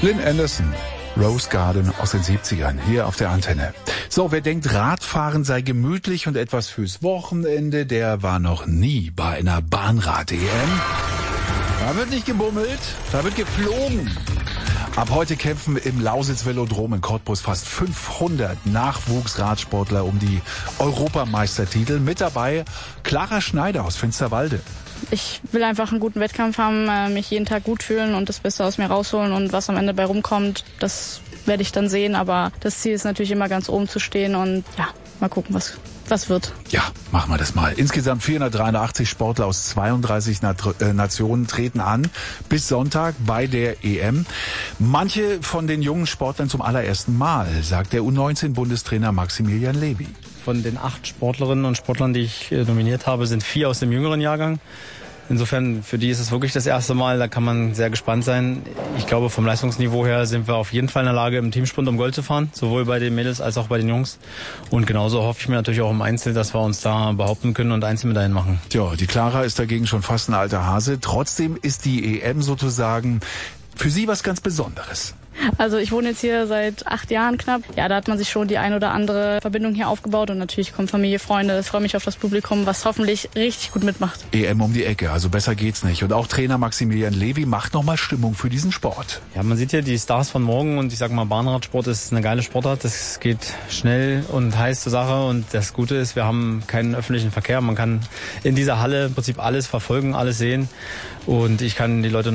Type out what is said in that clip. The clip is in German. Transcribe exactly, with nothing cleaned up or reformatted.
Lynn Anderson, Rose Garden aus den siebzigern, hier auf der Antenne. So, wer denkt, Radfahren sei gemütlich und etwas fürs Wochenende, der war noch nie bei einer Bahnrad-E M. Da wird nicht gebummelt, da wird geflogen. Ab heute kämpfen im Lausitz-Velodrom in Cottbus fast fünfhundert Nachwuchsradsportler um die Europameistertitel. Mit dabei Clara Schneider aus Finsterwalde. Ich will einfach einen guten Wettkampf haben, mich jeden Tag gut fühlen und das Beste aus mir rausholen. Und was am Ende bei rumkommt, das werde ich dann sehen. Aber das Ziel ist natürlich immer ganz oben zu stehen und ja, mal gucken, was was wird. Ja, machen wir das mal. Insgesamt vierhundertdreiundachtzig Sportler aus zweiunddreißig Nationen treten an bis Sonntag bei der E M. Manche von den jungen Sportlern zum allerersten Mal, sagt der U neunzehn Bundestrainer Maximilian Levy. Von den acht Sportlerinnen und Sportlern, die ich nominiert habe, sind vier aus dem jüngeren Jahrgang. Insofern, für die ist es wirklich das erste Mal, da kann man sehr gespannt sein. Ich glaube, vom Leistungsniveau her sind wir auf jeden Fall in der Lage, im Teamsprint um Gold zu fahren, sowohl bei den Mädels als auch bei den Jungs. Und genauso hoffe ich mir natürlich auch im Einzel, dass wir uns da behaupten können und Einzelmedaillen machen. Tja, die Clara ist dagegen schon fast ein alter Hase. Trotzdem ist die E M sozusagen für sie was ganz Besonderes. Also ich wohne jetzt hier seit acht Jahren knapp. Ja, da hat man sich schon die ein oder andere Verbindung hier aufgebaut und natürlich kommen Familie, Freunde. Ich freue mich auf das Publikum, was hoffentlich richtig gut mitmacht. E M um die Ecke, also besser geht's nicht. Und auch Trainer Maximilian Levy macht nochmal Stimmung für diesen Sport. Ja, man sieht hier die Stars von morgen und ich sag mal, Bahnradsport ist eine geile Sportart. Das geht schnell und heiß zur Sache und das Gute ist, wir haben keinen öffentlichen Verkehr. Man kann in dieser Halle im Prinzip alles verfolgen, alles sehen und ich kann die Leute